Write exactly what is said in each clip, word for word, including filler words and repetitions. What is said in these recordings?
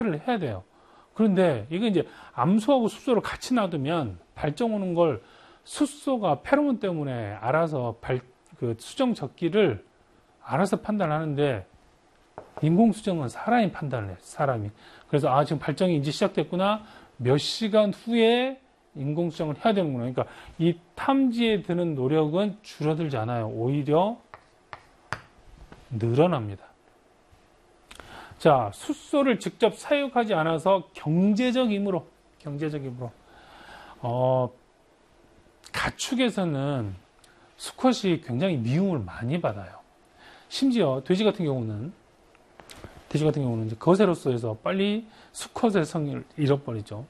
를 해야 돼요. 그런데 이게 이제 암소하고 숫소를 같이 놔두면 발정 오는 걸 숫소가 페로몬 때문에 알아서 발, 그 수정 적기를 알아서 판단하는데 인공수정은 사람이 판단을 해요. 사람이. 그래서 아 지금 발정이 이제 시작됐구나. 몇 시간 후에 인공수정을 해야 되는구나. 그러니까 이 탐지에 드는 노력은 줄어들지 않아요. 오히려 늘어납니다. 자, 숫소를 직접 사육하지 않아서 경제적 힘으로, 경제적 힘으로, 어, 가축에서는 수컷이 굉장히 미움을 많이 받아요. 심지어 돼지 같은 경우는, 돼지 같은 경우는 이제 거세로서에서 빨리 수컷의 성을 잃어버리죠.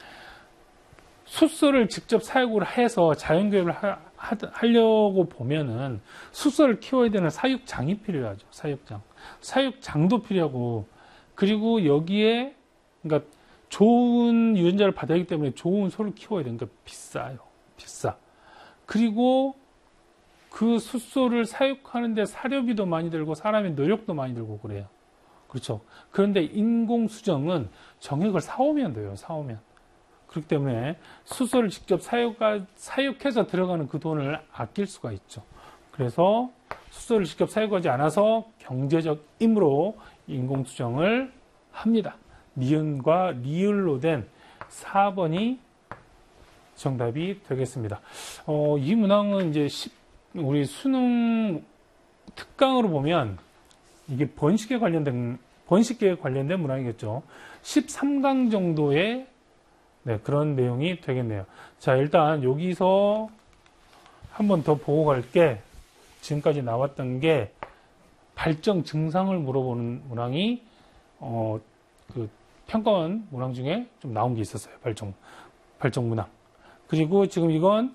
숫소를 직접 사육을 해서 자연교육을 하, 하, 하려고 보면은 숫소를 키워야 되는 사육장이 필요하죠. 사육장. 사육장도 필요하고, 그리고 여기에, 그러니까 좋은 유전자를 받아야 하기 때문에 좋은 소를 키워야 되니까 비싸요. 비싸. 그리고 그 숫소를 사육하는데 사료비도 많이 들고 사람의 노력도 많이 들고 그래요. 그렇죠. 그런데 인공수정은 정액을 사오면 돼요. 사오면. 그렇기 때문에 숫소를 직접 사육하, 사육해서 들어가는 그 돈을 아낄 수가 있죠. 그래서 숫소를 직접 사육하지 않아서 경제적 힘으로 인공수정을 합니다. 니은과 리을로 된 사 번이 정답이 되겠습니다. 어, 이 문항은 이제 십, 우리 수능 특강으로 보면 이게 번식에 관련된, 번식계에 관련된 문항이겠죠. 십삼 강 정도의 네, 그런 내용이 되겠네요. 자, 일단 여기서 한 번 더 보고 갈게. 지금까지 나왔던 게 발정 증상을 물어보는 문항이 어, 그 평가원 문항 중에 좀 나온 게 있었어요. 발정, 발정 문항. 그리고 지금 이건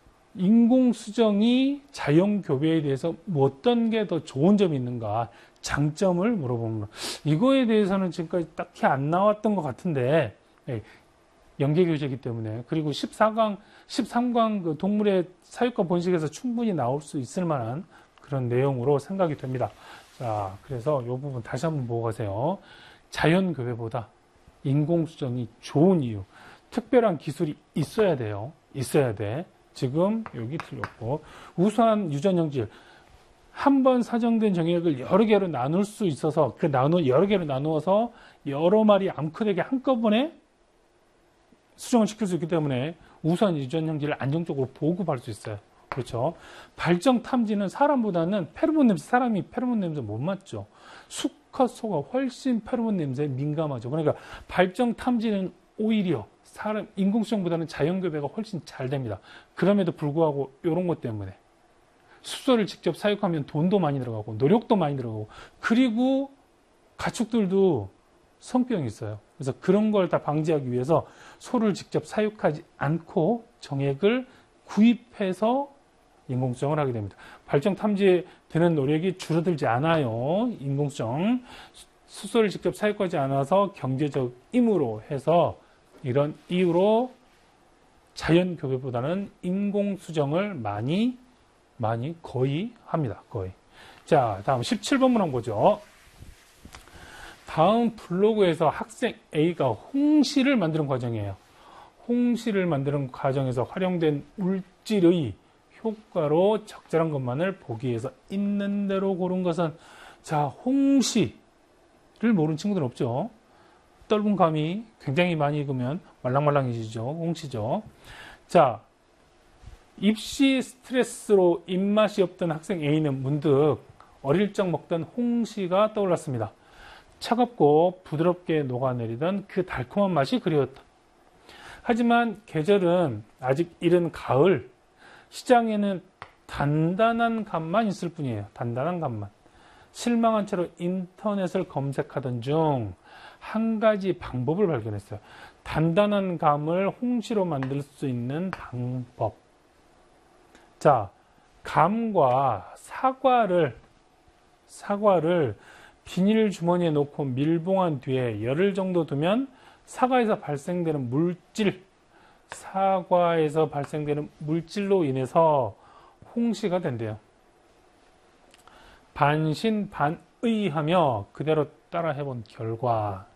인공수정이 자연교배에 대해서 뭐 어떤 게 더 좋은 점이 있는가, 장점을 물어보는 문항. 이거에 대해서는 지금까지 딱히 안 나왔던 것 같은데, 네, 연계교재이기 때문에. 그리고 십사 강, 십삼 강 그 동물의 사육과 번식에서 충분히 나올 수 있을 만한 그런 내용으로 생각이 됩니다. 자, 그래서 이 부분 다시 한번 보고 가세요. 자연교배보다 인공수정이 좋은 이유. 특별한 기술이 있어야 돼요. 있어야 돼. 지금 여기 틀렸고. 우수한 유전형질. 한 번 사정된 정액을 여러 개로 나눌 수 있어서 그 나누, 여러 개로 나누어서 여러 마리 암컷에게 한꺼번에 수정을 시킬 수 있기 때문에 우수한 유전형질을 안정적으로 보급할 수 있어요. 그렇죠. 발정 탐지는 사람보다는 페로몬 냄새, 사람이 페로몬 냄새 못 맡죠. 수컷 소가 훨씬 페로몬 냄새에 민감하죠. 그러니까 발정 탐지는 오히려 사람, 인공수정보다는 자연교배가 훨씬 잘 됩니다. 그럼에도 불구하고 이런 것 때문에 숫소를 직접 사육하면 돈도 많이 들어가고 노력도 많이 들어가고 그리고 가축들도 성병이 있어요. 그래서 그런 걸 다 방지하기 위해서 소를 직접 사육하지 않고 정액을 구입해서 인공수정을 하게 됩니다. 발정 탐지에 드는 노력이 줄어들지 않아요. 인공수정. 숫소를 직접 사육하지 않아서 경제적 힘으로 해서 이런 이유로 자연교배보다는 인공수정을 많이, 많이 거의 합니다. 거의. 자, 다음 십칠 번 문항 보죠. 다음 블로그에서 학생 A가 홍시를 만드는 과정이에요. 홍시를 만드는 과정에서 활용된 물질의 효과로 적절한 것만을 보기 위해서 있는 대로 고른 것은, 자, 홍시를 모르는 친구들 없죠? 떫은 감이 굉장히 많이 익으면 말랑말랑해지죠. 홍시죠. 자, 입시 스트레스로 입맛이 없던 학생 A는 문득 어릴 적 먹던 홍시가 떠올랐습니다. 차갑고 부드럽게 녹아내리던 그 달콤한 맛이 그리웠다. 하지만 계절은 아직 이른 가을, 시장에는 단단한 감만 있을 뿐이에요. 단단한 감만. 실망한 채로 인터넷을 검색하던 중 한 가지 방법을 발견했어요. 단단한 감을 홍시로 만들 수 있는 방법. 자, 감과 사과를 사과를 비닐 주머니에 놓고 밀봉한 뒤에 열흘 정도 두면 사과에서 발생되는 물질, 사과에서 발생되는 물질로 인해서 홍시가 된대요. 반신반의하며 그대로 따라 해본 결과,